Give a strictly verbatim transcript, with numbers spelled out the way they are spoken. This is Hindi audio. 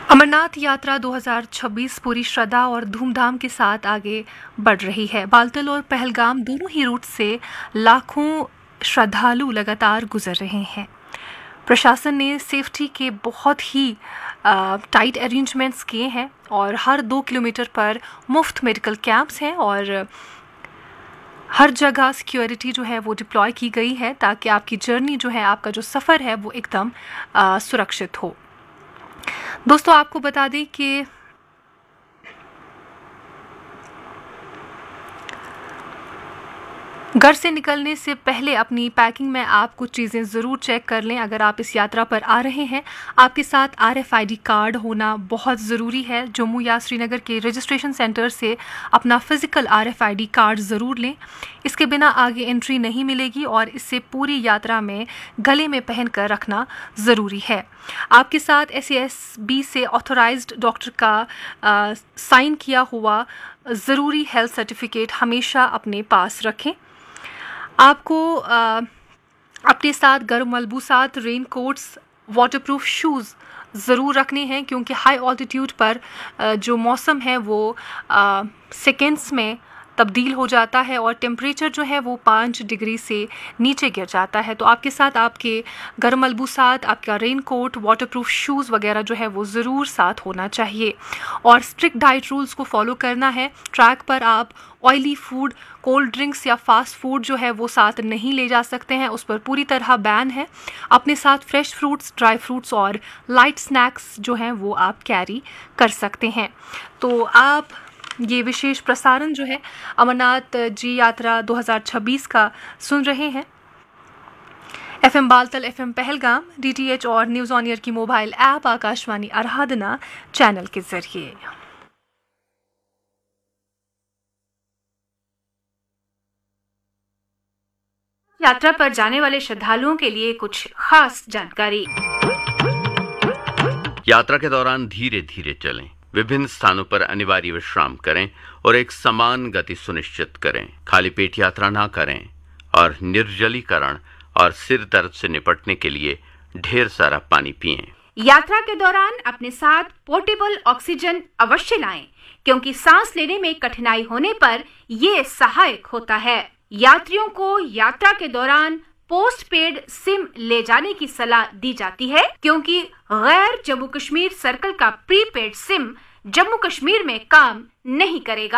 अमरनाथ यात्रा दो हज़ार छब्बीस पूरी श्रद्धा और धूमधाम के साथ आगे बढ़ रही है। बालतल और पहलगाम दोनों ही रूट से लाखों श्रद्धालु लगातार गुजर रहे हैं। प्रशासन ने सेफ्टी के बहुत ही टाइट अरेंजमेंट्स किए हैं और हर दो किलोमीटर पर मुफ्त मेडिकल कैंप्स हैं और हर जगह सिक्योरिटी जो है वो डिप्लॉय की गई है ताकि आपकी जर्नी जो है, आपका जो सफ़र है वो एकदम सुरक्षित हो। दोस्तों, आपको बता दें कि घर से निकलने से पहले अपनी पैकिंग में आप कुछ चीज़ें ज़रूर चेक कर लें। अगर आप इस यात्रा पर आ रहे हैं, आपके साथ R F I D card होना बहुत ज़रूरी है। जम्मू या श्रीनगर के रजिस्ट्रेशन सेंटर से अपना physical R F I D card ज़रूर लें। इसके बिना आगे एंट्री नहीं मिलेगी और इससे पूरी यात्रा में गले में पहन कर रखना ज़रूरी है। आपके साथ एस ए एस बी से ऑथोराइज्ड डॉक्टर का आ, साइन किया हुआ ज़रूरी हेल्थ सर्टिफिकेट हमेशा अपने पास रखें। आपको आ, अपने साथ गर्म मलबूसात, रेन कोट्स, वाटरप्रूफ शूज़ ज़रूर रखने हैं क्योंकि हाई ऑल्टीट्यूड पर आ, जो मौसम है वो सेकेंड्स में तब्दील हो जाता है और टेम्परेचर जो है वो पाँच डिग्री से नीचे गिर जाता है। तो आपके साथ आपके गर्म मलबूसात, आपका रेन कोट, वाटरप्रूफ शूज़ वगैरह जो है वो ज़रूर साथ होना चाहिए और स्ट्रिक्ट डाइट रूल्स को फॉलो करना है। ट्रैक पर आप ऑयली फूड, कोल्ड ड्रिंक्स या फास्ट फूड जो है वो साथ नहीं ले जा सकते हैं, उस पर पूरी तरह बैन है। अपने साथ फ्रेश फ्रूट्स, ड्राई फ्रूट्स और लाइट स्नैक्स जो हैं वो आप कैरी कर सकते हैं। तो आप ये विशेष प्रसारण जो है अमरनाथ जी यात्रा दो हज़ार छब्बीस का सुन रहे हैं। F M Baltal, F M Pahalgam, D T H और न्यूज़ ऑन एयर की मोबाइल ऐप, आकाशवाणी आराधना चैनल के जरिए। यात्रा पर जाने वाले श्रद्धालुओं के लिए कुछ खास जानकारी। यात्रा के दौरान धीरे धीरे चलें, विभिन्न स्थानों पर अनिवार्य विश्राम करें और एक समान गति सुनिश्चित करें। खाली पेट यात्रा ना करें और निर्जलीकरण और सिर दर्द से निपटने के लिए ढेर सारा पानी पिएं। यात्रा के दौरान अपने साथ पोर्टेबल ऑक्सीजन अवश्य लाएं क्योंकि सांस लेने में कठिनाई होने पर ये सहायक होता है। यात्रियों को यात्रा के दौरान पोस्ट पेड सिम ले जाने की सलाह दी जाती है क्योंकि गैर जम्मू कश्मीर सर्कल का प्रीपेड सिम जम्मू कश्मीर में काम नहीं करेगा।